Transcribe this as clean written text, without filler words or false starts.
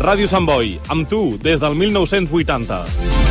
Ràdio Sant Boi, amb tu des del 1980.